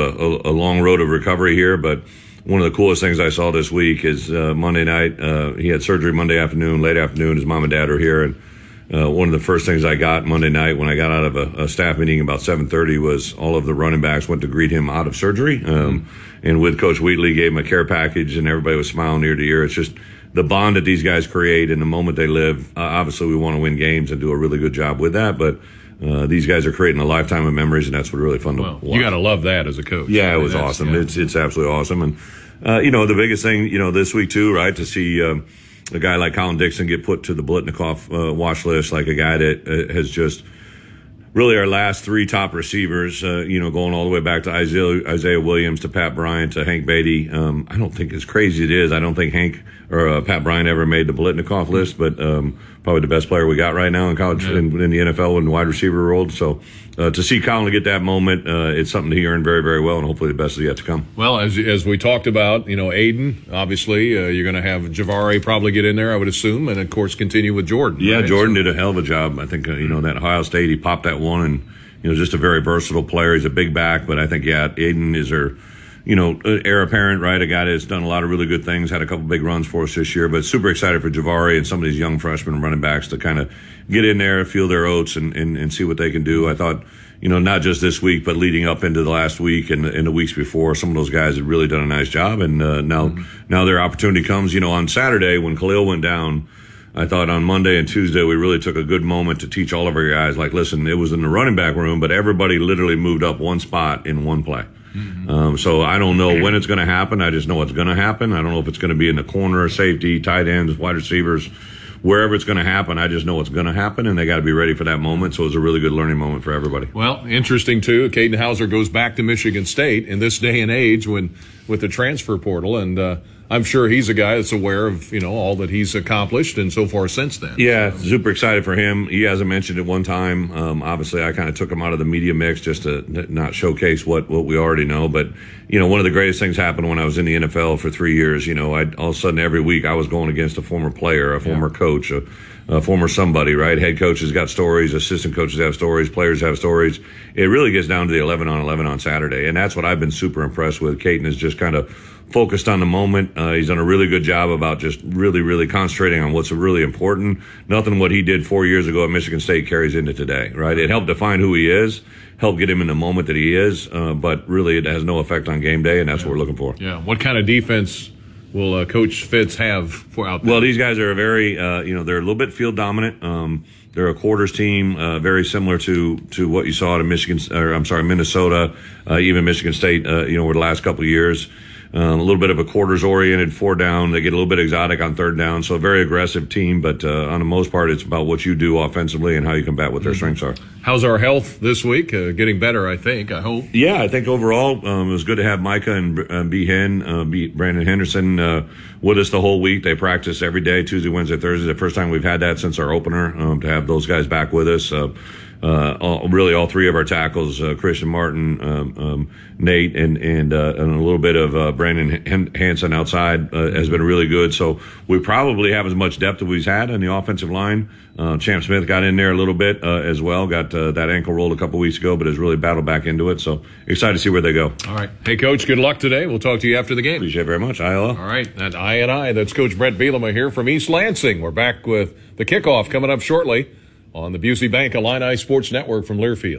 a long road of recovery here, but one of the coolest things I saw this week is Monday night. He had surgery Monday afternoon, late afternoon. His mom and dad are here, and one of the first things I got Monday night when I got out of a staff meeting about 7:30 was all of the running backs went to greet him out of surgery. And with Coach Wheatley, gave him a care package, and everybody was smiling ear to ear. It's just the bond that these guys create in the moment they live. Obviously, we want to win games and do a really good job with that, but these guys are creating a lifetime of memories, and that's what's really fun to watch. You got to love that as a coach. Yeah, it was awesome. Yeah. It's absolutely awesome. And, the biggest thing, this week too, right, to see a guy like Colin Dixon get put to the Blitnikoff watch list, like a guy that has just really our last three top receivers, going all the way back to Isaiah Williams, to Pat Bryant, to Hank Beatty. I don't think, as crazy as it is, I don't think Hank or Pat Bryant ever made the Blitnikoff list, but probably the best player we got right now in college, in the NFL, in the wide receiver world. So to see Colin get that moment, it's something he earned very, very well, and hopefully the best is yet to come. Well, as we talked about, Aiden, obviously, you're going to have Javari probably get in there, I would assume, and of course continue with Jordan. Yeah, right? Jordan did a hell of a job. I think, that Ohio State, he popped that one, and, just a very versatile player. He's a big back, but I think, Aiden is our, heir apparent, right? A guy that's done a lot of really good things, had a couple big runs for us this year, but super excited for Javari and some of these young freshmen running backs to kind of get in there, feel their oats, and see what they can do. I thought, not just this week, but leading up into the last week and the weeks before, some of those guys had really done a nice job. And now their opportunity comes. On Saturday when Khalil went down, I thought on Monday and Tuesday we really took a good moment to teach all of our guys, like, listen, it was in the running back room, but everybody literally moved up one spot in one play. So I don't know when it's going to happen. I just know it's going to happen. I don't know if it's going to be in the corner, safety, tight ends, wide receivers, wherever it's going to happen. I just know it's going to happen, and they got to be ready for that moment. So it was a really good learning moment for everybody. Well, interesting too. Caden Hauser goes back to Michigan State in this day and age with the transfer portal, and I'm sure he's a guy that's aware of, all that he's accomplished and so far since then. Yeah, super excited for him. He hasn't mentioned it one time. Obviously, I kind of took him out of the media mix just to not showcase what we already know. But, one of the greatest things happened when I was in the NFL for 3 years. All of a sudden every week I was going against a former player, a former coach, a former somebody, right? Head coaches got stories, assistant coaches have stories, players have stories. It really gets down to the 11 on 11 on Saturday. And that's what I've been super impressed with. Caden is just kind of focused on the moment. He's done a really good job about just really, really concentrating on what's really important. Nothing what he did 4 years ago at Michigan State carries into today, right? It helped define who he is, helped get him in the moment that he is, but really it has no effect on game day, and that's what we're looking for. Yeah. What kind of defense will Coach Fitz have for out there? Well, these guys are very, they're a little bit field dominant. They're a quarters team, very similar to what you saw at Minnesota, even Michigan State, over the last couple of years. A little bit of a quarters-oriented 4 down. They get a little bit exotic on 3rd down, so a very aggressive team. But on the most part, it's about what you do offensively and how you combat what their strengths are. How's our health this week? Getting better, I think. I hope. Yeah, I think overall it was good to have Micah and Brandon Henderson with us the whole week. They practice every day, Tuesday, Wednesday, Thursday. The first time we've had that since our opener, to have those guys back with us. All 3 of our tackles, Christian Martin, Nate, and a little bit of Brandon Hansen outside has been really good. So we probably have as much depth as we've had on the offensive line. Champ Smith got in there a little bit as well. Got that ankle rolled a couple weeks ago, but has really battled back into it. So excited to see where they go. All right. Hey, Coach, good luck today. We'll talk to you after the game. Appreciate it very much. ILO. All right. That I&I. That's Coach Brett Bielema here from East Lansing. We're back with the kickoff coming up shortly on the Busey Bank Illini Sports Network from Learfield.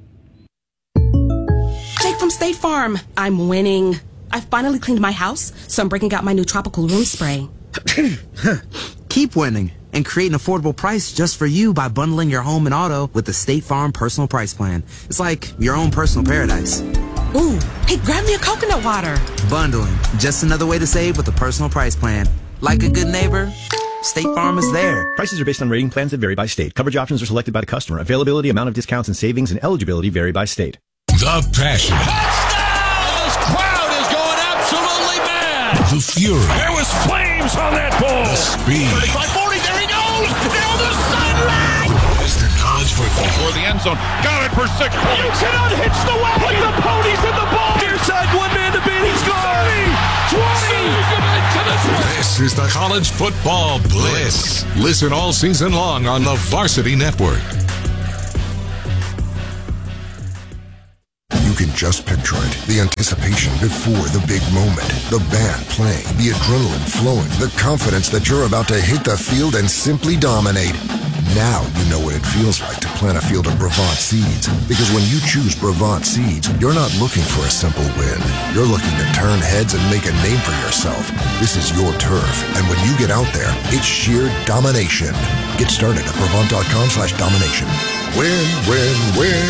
Jake from State Farm. I'm winning. I finally cleaned my house, so I'm breaking out my new tropical room spray. Keep winning and create an affordable price just for you by bundling your home and auto with the State Farm Personal Price Plan. It's like your own personal paradise. Ooh, hey, grab me a coconut water. Bundling, just another way to save with the Personal Price Plan. Like a good neighbor, State Farm is there. Prices are based on rating plans that vary by state. Coverage options are selected by the customer. Availability, amount of discounts and savings, and eligibility vary by state. The passion. Touchdown! This crowd is going absolutely mad. The fury. There was flames on that ball. The speed. 35-40, there he goes! Down the sideline! Mr. College Football. For the end zone. Got it for 6 points. You cannot hitch the wagon. Put the ponies in the ball. Near side, one man to beat. He's gone. 20. This is the College Football Blitz. Listen all season long on the Varsity Network. You can just picture it. The anticipation before the big moment. The band playing, the adrenaline flowing, the confidence that you're about to hit the field and simply dominate. Now you know what it feels like to plant a field of Brevant seeds. Because when you choose Brevant seeds, you're not looking for a simple win. You're looking to turn heads and make a name for yourself. This is your turf, and when you get out there, it's sheer domination. Get started at Brevant.com/domination. Win, win, win.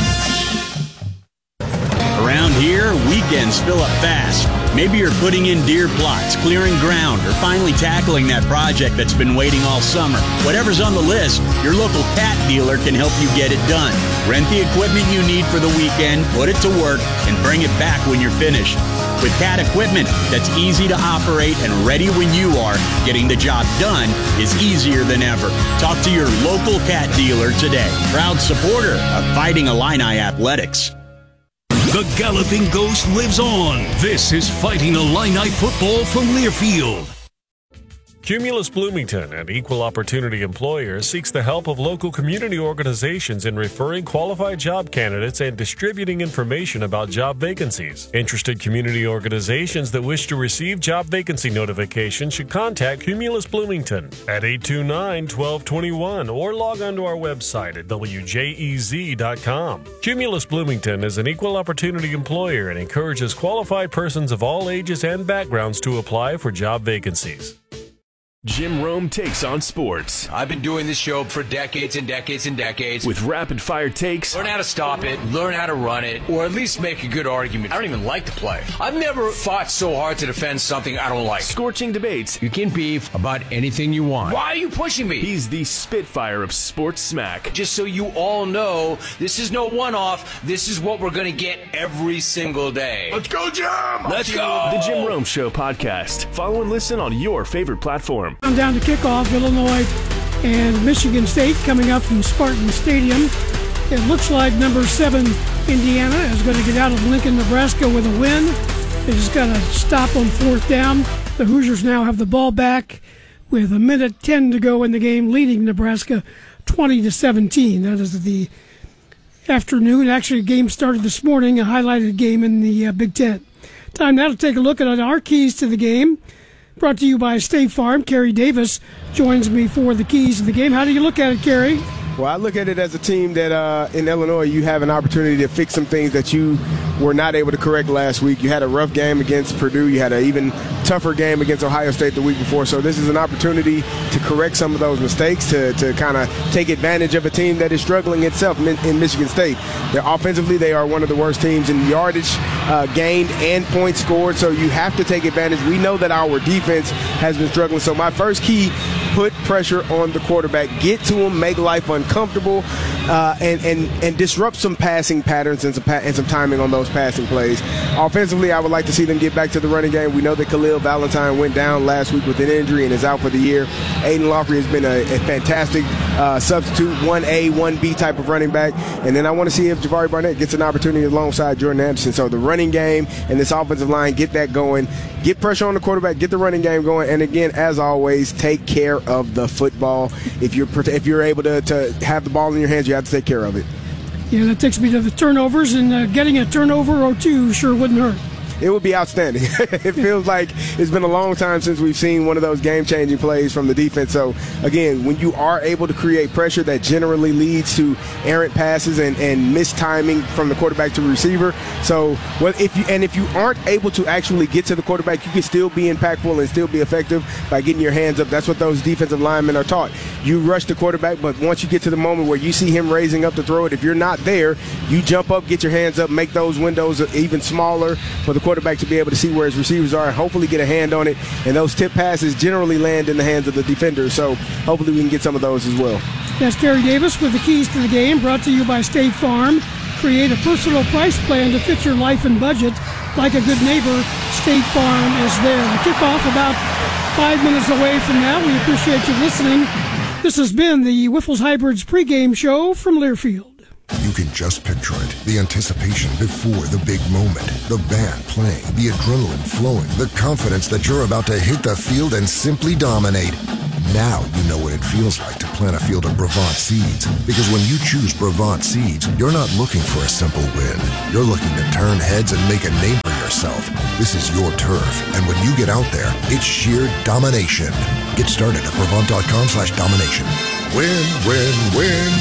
Around here, weekends fill up fast. Maybe you're putting in deer plots, clearing ground, or finally tackling that project that's been waiting all summer. Whatever's on the list, your local Cat dealer can help you get it done. Rent the equipment you need for the weekend, put it to work, and bring it back when you're finished. With Cat equipment that's easy to operate and ready when you are, getting the job done is easier than ever. Talk to your local Cat dealer today. Proud supporter of Fighting Illini Athletics. The Galloping Ghost lives on. This is Fighting Illini football from Learfield. Cumulus Bloomington, an equal opportunity employer, seeks the help of local community organizations in referring qualified job candidates and distributing information about job vacancies. Interested community organizations that wish to receive job vacancy notifications should contact Cumulus Bloomington at 829-1221 or log on to our website at wjez.com. Cumulus Bloomington is an equal opportunity employer and encourages qualified persons of all ages and backgrounds to apply for job vacancies. Jim Rome takes on sports. I've been doing this show for decades and decades and decades. With rapid-fire takes. Learn how to stop it, learn how to run it, or at least make a good argument. I don't even like to play. I've never fought so hard to defend something I don't like. Scorching debates. You can beef about anything you want. Why are you pushing me? He's the Spitfire of sports smack. Just so you all know, this is no one-off. This is what we're going to get every single day. Let's go, Jim! Let's go! The Jim Rome Show podcast. Follow and listen on your favorite platform. I'm down to kickoff, Illinois and Michigan State coming up from Spartan Stadium. It looks like number 7 Indiana is going to get out of Lincoln, Nebraska with a win. They just got to stop on 4th down. The Hoosiers now have the ball back with 1:10 to go in the game, leading Nebraska 20-17. That is the afternoon. Actually, a game started this morning, a highlighted game in the Big Ten. Time now to take a look at our keys to the game. Brought to you by State Farm. Kerry Davis joins me for the keys to the game. How do you look at it, Kerry? Well, I look at it as a team that in Illinois you have an opportunity to fix some things that you were not able to correct last week. You had a rough game against Purdue. You had an even tougher game against Ohio State the week before. So this is an opportunity to correct some of those mistakes, to kind of take advantage of a team that is struggling itself in Michigan State. Offensively, they are one of the worst teams in yardage gained and points scored. So you have to take advantage. We know that our defense has been struggling. So my first key, put pressure on the quarterback. Get to him, make life uncomfortable, and disrupt some passing patterns and some timing on those passing plays. Offensively, I would like to see them get back to the running game. We know that Khalil Valentine went down last week with an injury and is out for the year. Aiden Lawfrey has been a fantastic substitute, 1A, 1B type of running back. And then I want to see if Jabari Barnett gets an opportunity alongside Jordan Anderson. So the running game and this offensive line, get that going. Get pressure on the quarterback, get the running game going, and again, as always, take care of the football. If you're able to have the ball in your hands, you have to take care of it. Yeah, that takes me to the turnovers, and getting a turnover or two sure wouldn't hurt. It would be outstanding. It feels like it's been a long time since we've seen one of those game-changing plays from the defense. So, again, when you are able to create pressure, that generally leads to errant passes and mistiming from the quarterback to the receiver. So, if you aren't able to actually get to the quarterback, you can still be impactful and still be effective by getting your hands up. That's what those defensive linemen are taught. You rush the quarterback, but once you get to the moment where you see him raising up to throw it, if you're not there, you jump up, get your hands up, make those windows even smaller for the quarterback to be able to see where his receivers are and hopefully get a hand on it. And those tip passes generally land in the hands of the defenders. So hopefully we can get some of those as well. That's Kerry Davis with the keys to the game, brought to you by State Farm. Create a personal price plan to fit your life and budget. Like a good neighbor, State Farm is there. The kickoff about 5 minutes away from now. We appreciate you listening. This has been the Wiffles Hybrids pregame show from Learfield. You can just picture it. The anticipation before the big moment. The band playing, the adrenaline flowing, the confidence that you're about to hit the field and simply dominate. Now you know what it feels like to plant a field of Brevant seeds. Because when you choose Brevant seeds, you're not looking for a simple win. You're looking to turn heads and make a name for yourself. This is your turf, and when you get out there, it's sheer domination. Get started at Brevant.com/domination. Win, win, win.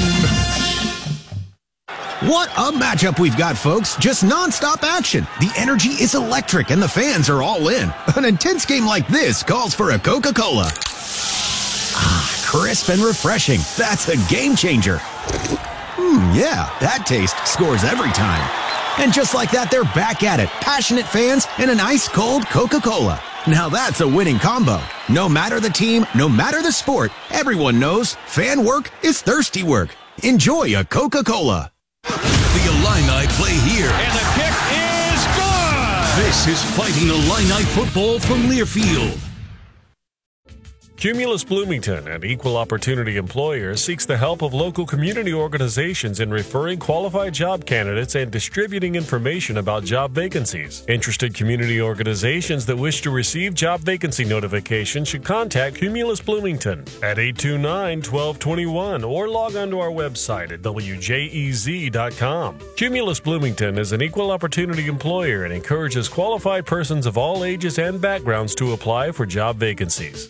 What a matchup we've got, folks. Just non-stop action. The energy is electric and the fans are all in. An intense game like this calls for a Coca-Cola. Ah, crisp and refreshing. That's a game changer. Yeah, that taste scores every time. And just like that, they're back at it. Passionate fans and an ice-cold Coca-Cola. Now that's a winning combo. No matter the team, no matter the sport, everyone knows fan work is thirsty work. Enjoy a Coca-Cola. The Illini play here. And the kick is good! This is Fighting Illini football from Learfield. Cumulus Bloomington, an equal opportunity employer, seeks the help of local community organizations in referring qualified job candidates and distributing information about job vacancies. Interested community organizations that wish to receive job vacancy notifications should contact Cumulus Bloomington at 829-1221 or log on to our website at wjez.com. Cumulus Bloomington is an equal opportunity employer and encourages qualified persons of all ages and backgrounds to apply for job vacancies.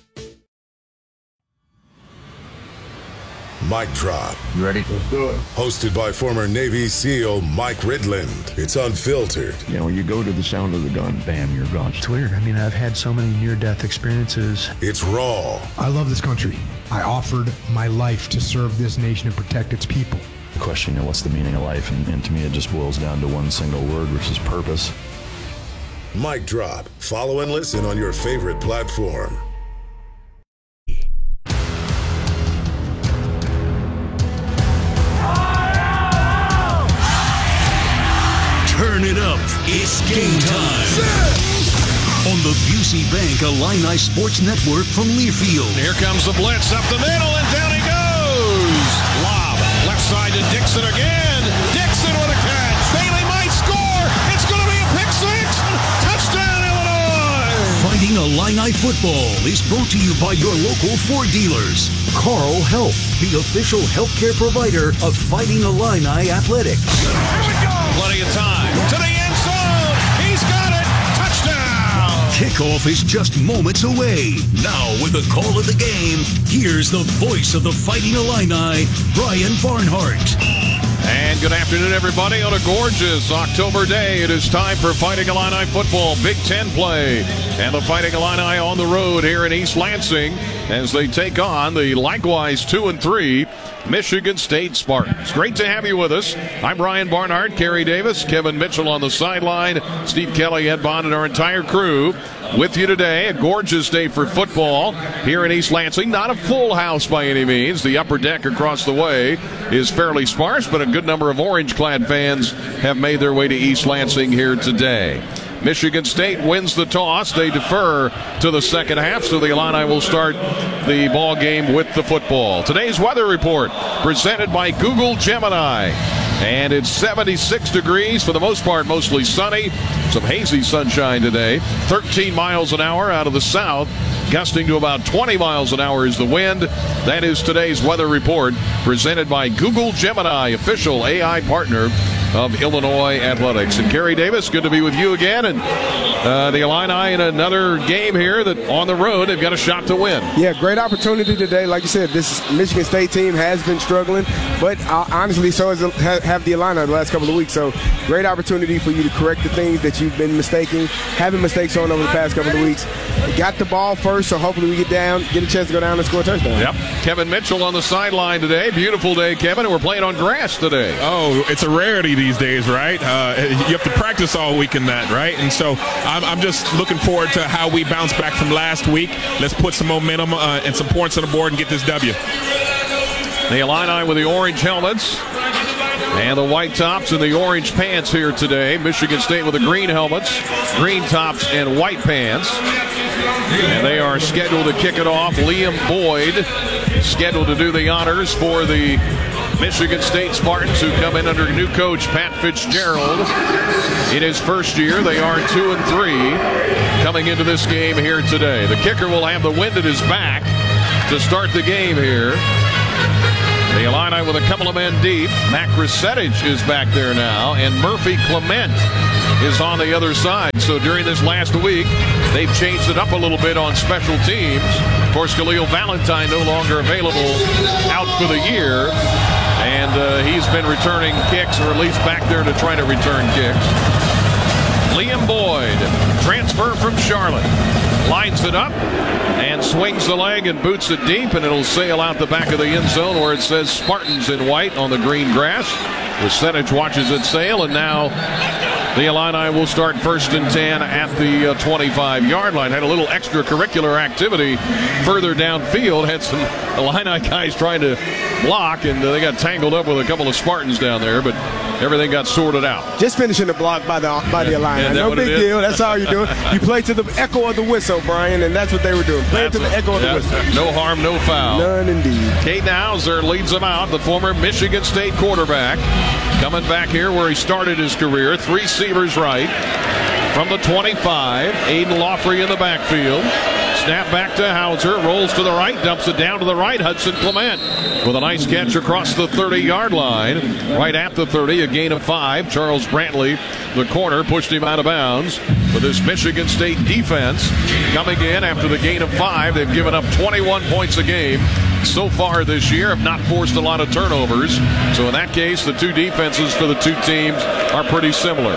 Mic Drop. You ready? Let's do it. Hosted by former Navy SEAL Mike Ridland. It's unfiltered. You know, when you go to the sound of the gun, bam, you're gone. It's weird. I mean, I've had so many near-death experiences. It's raw. I love this country. I offered my life to serve this nation and protect its people. The question, what's the meaning of life? And to me, it just boils down to one single word, which is purpose. Mic Drop. Follow and listen on your favorite platform. Turn it up. It's game time. On the Busey Bank Illini Sports Network from Learfield. Here comes the blitz up the middle, and down he goes. Lob. Left side to Dixon again. Dixon with a catch. Bailey might score. It's going to be a pick six. Touchdown, Illinois. Fighting Illini football is brought to you by your local Ford dealers. Carl Health, the official healthcare provider of Fighting Illini Athletics. Here we go. Plenty of time. To the end zone. He's got it. Touchdown. Kickoff is just moments away. Now, with the call of the game, here's the voice of the Fighting Illini, Brian Barnhart. And good afternoon, everybody. On a gorgeous October day, it is time for Fighting Illini football, Big Ten play. And the Fighting Illini on the road here in East Lansing as they take on the likewise 2-3 Michigan State Spartans. Great to have you with us. I'm Brian Barnhart, Kerry Davis, Kevin Mitchell on the sideline, Steve Kelly, Ed Bond, and our entire crew with you today. A gorgeous day for football here in East Lansing. Not a full house by any means. The upper deck across the way is fairly sparse, but a good number of orange-clad fans have made their way to East Lansing here today. Michigan State wins the toss. They defer to the second half, so the Illini will start the ball game with the football. Today's weather report presented by Google Gemini. And it's 76 degrees, for the most part mostly sunny. Some hazy sunshine today. 13 miles an hour out of the south. Gusting to about 20 miles an hour is the wind. That is today's weather report presented by Google Gemini, official AI partner of Illinois Athletics. And Kerry Davis, good to be with you again. And the Illini in another game here that on the road, they've got a shot to win. Yeah, great opportunity today. Like you said, this Michigan State team has been struggling, but honestly, so have the Illini the last couple of weeks. So great opportunity for you to correct the things that you've been having mistakes on over the past couple of weeks. We got the ball first, so hopefully we get a chance to go down and score a touchdown. Yep. Kevin Mitchell on the sideline today. Beautiful day, Kevin, and we're playing on grass today. Oh, it's a rarity these days, right? You have to practice all week in that, right? And so I'm just looking forward to how we bounce back from last week. Let's put some momentum and some points on the board and get this W. The Illini with the orange helmets and the white tops and the orange pants here today. Michigan State with the green helmets, green tops, and white pants. And they are scheduled to kick it off. Liam Boyd scheduled to do the honors for the Michigan State Spartans, who come in under new coach Pat Fitzgerald in his first year. They are 2-3 coming into this game here today. The kicker will have the wind at his back to start the game here. The Illini with a couple of men deep. Mac Resetich is back there now, and Murphy Clement is on the other side. So during this last week, they've changed it up a little bit on special teams. Of course, Khalil Valentine no longer available, out for the year, and he's been returning kicks, or at least back there to try to return kicks. Liam Boyd, transfer from Charlotte, lines it up and swings the leg and boots it deep, and it'll sail out the back of the end zone where it says Spartans in white on the green grass. Resetich watches it sail, and now the Illini will start 1st and 10 at the 25-yard line. Had a little extracurricular activity further downfield. Had some Illini guys trying to block, and they got tangled up with a couple of Spartans down there, but everything got sorted out. Just finishing the block by the Illini. No big deal. That's all you're doing. You play to the echo of the whistle, Brian, and that's what they were doing. Play to the echo of the whistle. No harm, no foul. None indeed. Caden Hauser leads them out, the former Michigan State quarterback. Coming back here where he started his career. 3 receivers right. From the 25, Aiden Laughery in the backfield. Snap back to Hauser, rolls to the right, dumps it down to the right. Hudson Clement with a nice catch across the 30-yard line. Right at the 30, a gain of 5. Charles Brantley, the corner, pushed him out of bounds. But this Michigan State defense coming in after the gain of 5. They've given up 21 points a game so far this year, have not forced a lot of turnovers. So in that case, the two defenses for the two teams are pretty similar.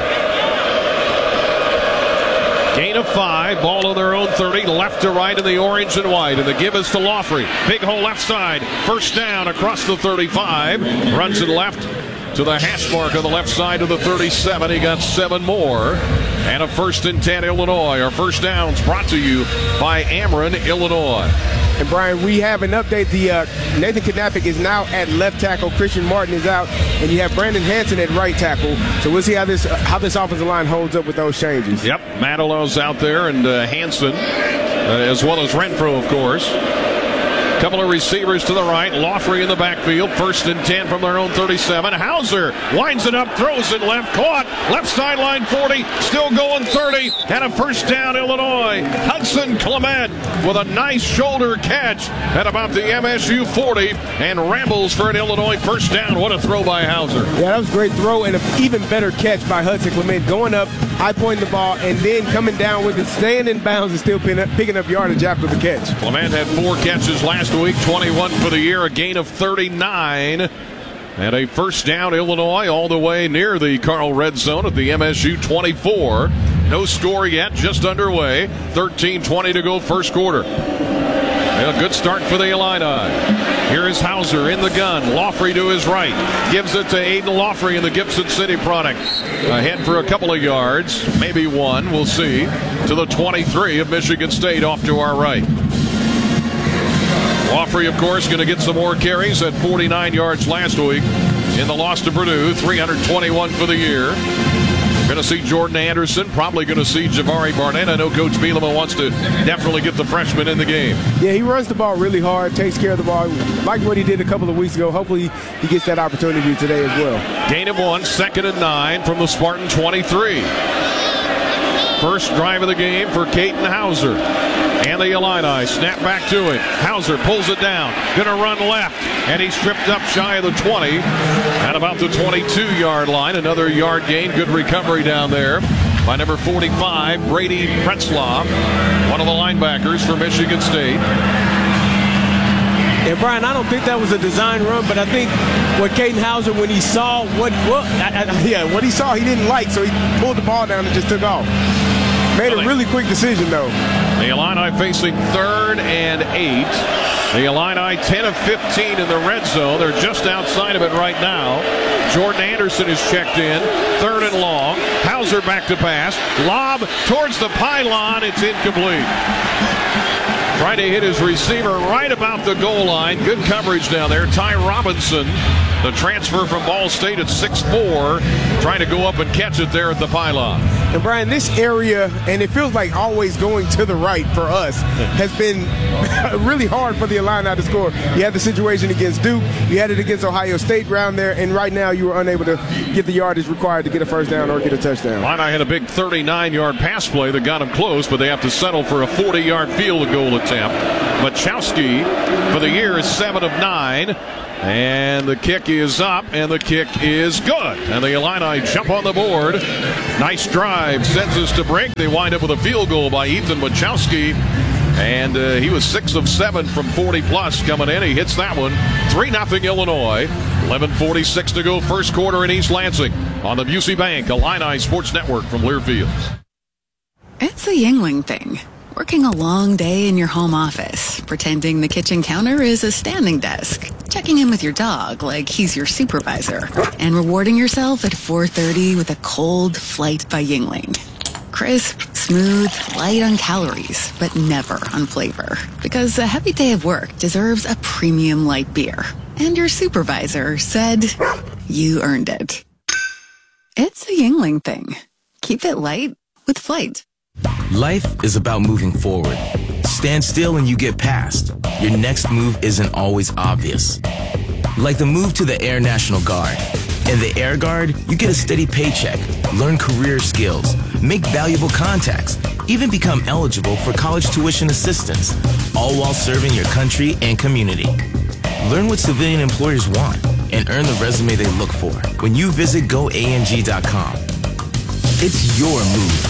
Gain of 5, ball on their own 30, left to right in the orange and white, and the give is to Laughery. Big hole left side, first down across the 35, runs it left to the hash mark on the left side of the 37. He got 7 more, and a 1st and 10 Illinois. Our first downs brought to you by Ameren, Illinois. And Brian, we have an update. Nathan Knappich is now at left tackle. Christian Martin is out, and you have Brandon Hanson at right tackle. So we'll see how this offensive line holds up with those changes. Yep, Manilou's out there, and Hanson, as well as Renfro, of course. Couple of receivers to the right. Laughery in the backfield. 1st and 10 from their own 37. Hauser winds it up, throws it left, caught. Left sideline 40, still going 30. And a first down, Illinois. Hudson Clement with a nice shoulder catch at about the MSU 40 and rambles for an Illinois first down. What a throw by Hauser. Yeah, that was a great throw and an even better catch by Hudson Clement. Going up, high pointing the ball, and then coming down with it, staying in bounds and still picking up yardage after the catch. Clement had 4 catches last week, 21 for the year, a gain of 39. And a first down, Illinois, all the way near the Carl Red Zone at the MSU 24. No score yet, just underway. 13:20 to go, first quarter. A good start for the Illini. Here is Hauser in the gun. Laughery to his right. Gives it to Aiden Laughery in the Gibson City product. Ahead for a couple of yards, maybe 1, we'll see. To the 23 of Michigan State, off to our right. Laughery, of course, going to get some more carries at 49 yards last week in the loss to Purdue. 321 for the year. Going to see Jordan Anderson, probably going to see Javari Barnett. I know Coach Bielema wants to definitely get the freshman in the game. Yeah, he runs the ball really hard, takes care of the ball, like what he did a couple of weeks ago. Hopefully he gets that opportunity today as well. Gain of 1, 2nd and 9 from the Spartan 23. First drive of the game for Caden Hauser. And the Illini snap back to it. Hauser pulls it down. Going to run left. And he's tripped up shy of the 20. At about the 22-yard line. Another yard gain. Good recovery down there by number 45, Brady Pretzloff, one of the linebackers for Michigan State. And Brian, I don't think that was a design run, but I think what Caden Hauser, when he saw what he saw, he didn't like, so he pulled the ball down and just took off. Made a really quick decision, though. The Illini facing 3rd and 8. The Illini 10 of 15 in the red zone. They're just outside of it right now. Jordan Anderson is checked in. 3rd and long. Hauser back to pass. Lob towards the pylon. It's incomplete. Trying to hit his receiver right about the goal line. Good coverage down there. Ty Robinson the transfer from Ball State at 6'4", trying to go up and catch it there at the pylon. And Brian, this area, and it feels like always going to the right for us, has been really hard for the Illini to score. You had the situation against Duke, you had it against Ohio State round there, and right now you were unable to get the yardage required to get a first down or get a touchdown. Illini had a big 39-yard pass play that got them close, but they have to settle for a 40-yard field goal attempt. Machowski for the year is 7 of 9. And the kick is up, and the kick is good. And the Illini jump on the board. Nice drive, sends us to break. They wind up with a field goal by Ethan Machowski. And he was 6 of 7 from 40-plus coming in. He hits that one. 3-0 Illinois. 11:46 to go, first quarter in East Lansing on the Busey Bank Illini Sports Network from Learfield. It's a Yingling thing. Working a long day in your home office, pretending the kitchen counter is a standing desk, checking in with your dog like he's your supervisor, and rewarding yourself at 4:30 with a cold Flight by Yingling. Crisp, smooth, light on calories, but never on flavor. Because a heavy day of work deserves a premium light beer. And your supervisor said you earned it. It's a Yingling thing. Keep it light with Flight. Life is about moving forward. Stand still and you get past. Your next move isn't always obvious. Like the move to the Air National Guard. In the Air Guard, you get a steady paycheck, learn career skills, make valuable contacts, even become eligible for college tuition assistance, all while serving your country and community. Learn what civilian employers want and earn the resume they look for when you visit goang.com. It's your move.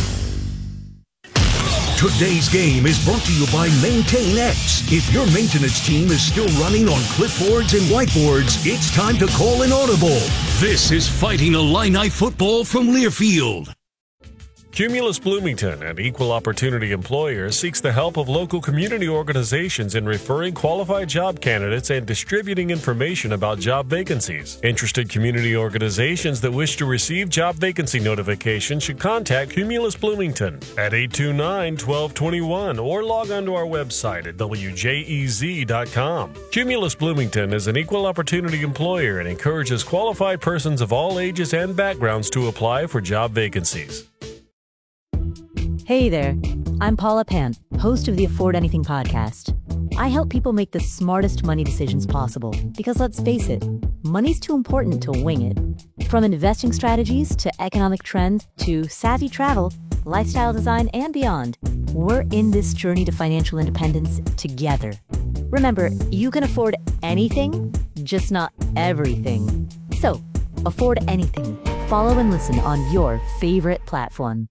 Today's game is brought to you by MaintainX. If your maintenance team is still running on clipboards and whiteboards, it's time to call an audible. This is Fighting Illini Football from Learfield. Cumulus Bloomington, an equal opportunity employer, seeks the help of local community organizations in referring qualified job candidates and distributing information about job vacancies. Interested community organizations that wish to receive job vacancy notifications should contact Cumulus Bloomington at 829-1221 or log on to our website at wjez.com. Cumulus Bloomington is an equal opportunity employer and encourages qualified persons of all ages and backgrounds to apply for job vacancies. Hey there, I'm Paula Pant, host of the Afford Anything podcast. I help people make the smartest money decisions possible because let's face it, money's too important to wing it. From investing strategies to economic trends to savvy travel, lifestyle design, and beyond, we're in this journey to financial independence together. Remember, you can afford anything, just not everything. So, afford anything. Follow and listen on your favorite platform.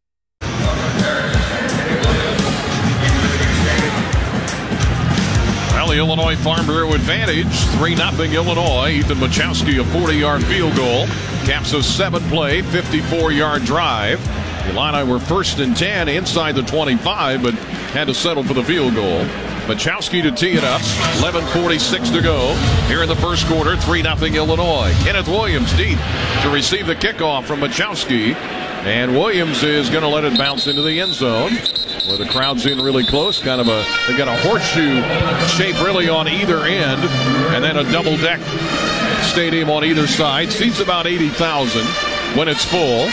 Well, the Illinois Farm Bureau advantage, 3-0 Illinois. Ethan Machowski, a 40-yard field goal. Caps a 7-play, 54-yard drive. The Illini were 1st and 10 inside the 25, but had to settle for the field goal. Machowski to tee it up. 11:46 to go here in the first quarter. 3-0 Illinois. Kenneth Williams deep to receive the kickoff from Machowski. And Williams is going to let it bounce into the end zone where the crowd's in really close. They've got a horseshoe shape really on either end, and then a double-deck stadium on either side. Seats about 80,000 when it's full.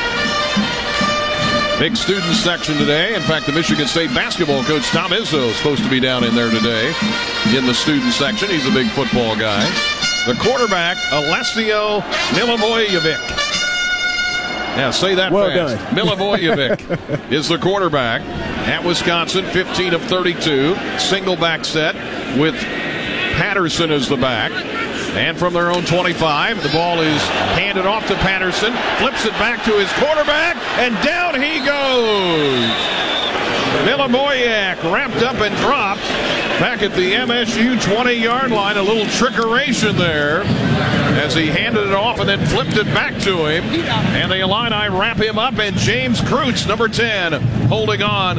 Big student section today. In fact, the Michigan State basketball coach Tom Izzo is supposed to be down in there today in the student section. He's a big football guy. The quarterback, Alessio Milivojevic. Yeah, say that well fast. Done. Milivojevic is the quarterback at Wisconsin, 15 of 32. Single back set with Patterson as the back. And from their own 25, the ball is handed off to Patterson, flips it back to his quarterback, and down he goes. Milivojevic wrapped up and dropped back at the MSU 20-yard line. A little trickeration there as he handed it off and then flipped it back to him. And the Illini wrap him up, and James Kreutz, number 10, holding on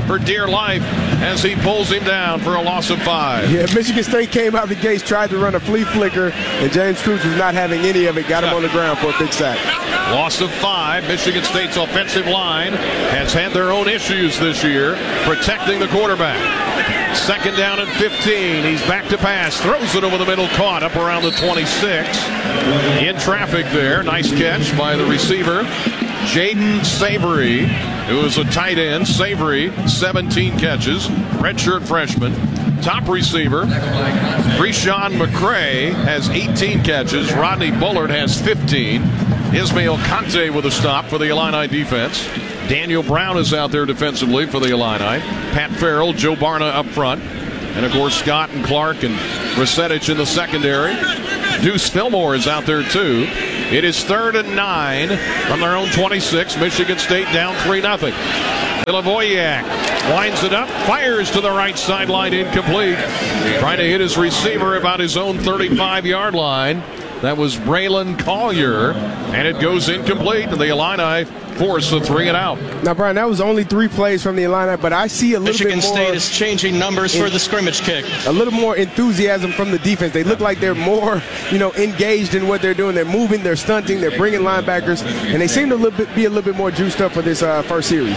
for dear life as he pulls him down for a loss of 5. Yeah, Michigan State came out the gates, tried to run a flea flicker, and James Cruz was not having any of it. Got him on the ground for a big sack. Loss of 5. Michigan State's offensive line has had their own issues this year protecting the quarterback. 2nd down and 15. He's back to pass. Throws it over the middle. Caught up around the 26. In traffic there. Nice catch by the receiver, Jaden Savory, who is a tight end. Savory, 17 catches. Redshirt freshman. Top receiver, Krishan McCray, has 18 catches. Rodney Bullard has 15. Ismail Kante with a stop for the Illini defense. Daniel Brown is out there defensively for the Illini. Pat Farrell, Joe Barna up front. And, of course, Scott and Clark and Resetich in the secondary. Deuce Fillmore is out there, too. It is 3rd and 9 from their own 26. Michigan State down 3-0. Milivojevic winds it up, fires to the right sideline, incomplete. Trying to hit his receiver about his own 35-yard line. That was Braylon Collier, and it goes incomplete, and the Illini force a 3-and-out. Now, Brian, that was only 3 plays from the Illini, but I see a little Michigan bit more. State is changing numbers for the scrimmage kick. A little more enthusiasm from the defense. They look like they're more, engaged in what they're doing. They're moving, they're stunting, they're bringing linebackers, and they seem to be a little bit more juiced up for this first series.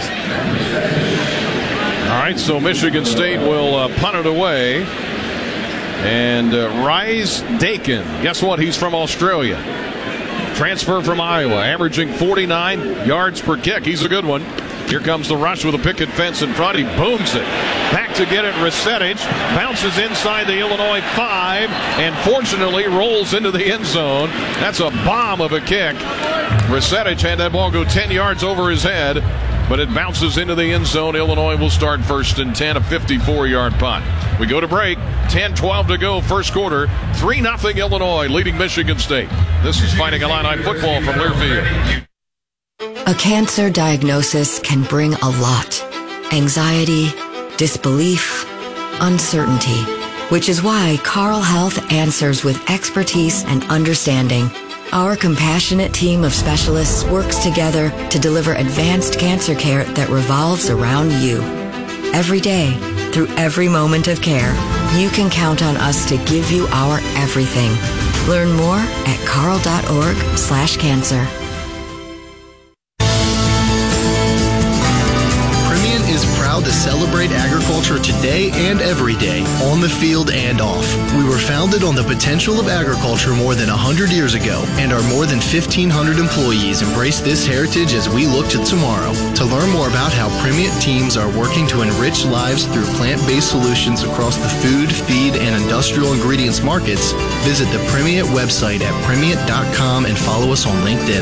All right, so Michigan State will punt it away. And Rise Dakin, guess what? He's from Australia. Transfer from Iowa, averaging 49 yards per kick. He's a good one. Here comes the rush with a picket fence in front. He booms it. Back to get it, Resetich. Bounces inside the Illinois 5, and fortunately rolls into the end zone. That's a bomb of a kick. Resetich had that ball go 10 yards over his head, but it bounces into the end zone. Illinois will start 1st and 10, a 54-yard punt. We go to break. 10-12 to go, first quarter. 3-0 Illinois leading Michigan State. This is Fighting Illini football from Learfield. A cancer diagnosis can bring a lot. Anxiety, disbelief, uncertainty. Which is why Carle Health answers with expertise and understanding. Our compassionate team of specialists works together to deliver advanced cancer care that revolves around you. Every day, through every moment of care, you can count on us to give you our everything. Learn more at carle.org/cancer. To celebrate agriculture today and every day, on the field and off. We were founded on the potential of agriculture more than 100 years ago, and our more than 1,500 employees embrace this heritage as we look to tomorrow. To learn more about how Primient teams are working to enrich lives through plant-based solutions across the food, feed, and industrial ingredients markets, visit the Primient website at primient.com and follow us on LinkedIn.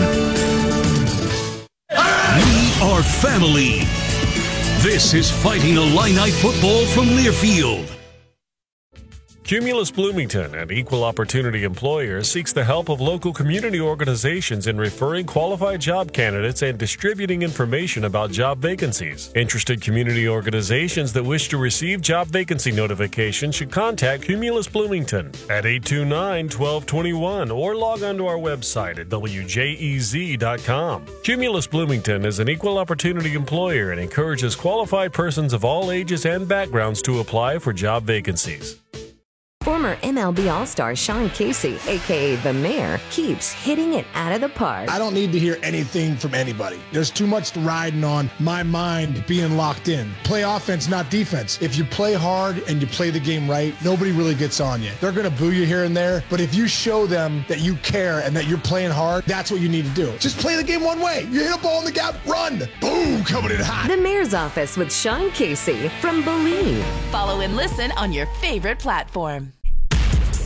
We are family. This is Fighting Illini football from Learfield. Cumulus Bloomington, an equal opportunity employer, seeks the help of local community organizations in referring qualified job candidates and distributing information about job vacancies. Interested community organizations that wish to receive job vacancy notifications should contact Cumulus Bloomington at 829-1221 or log on to our website at wjez.com. Cumulus Bloomington is an equal opportunity employer and encourages qualified persons of all ages and backgrounds to apply for job vacancies. Former MLB All-Star Sean Casey, a.k.a. The Mayor, keeps hitting it out of the park. I don't need to hear anything from anybody. There's too much riding on my mind being locked in. Play offense, not defense. If you play hard and you play the game right, nobody really gets on you. They're going to boo you here and there, but if you show them that you care and that you're playing hard, that's what you need to do. Just play the game one way. You hit a ball in the gap, run. Boom, coming in hot. The Mayor's Office with Sean Casey from Believe. Follow and listen on your favorite platform.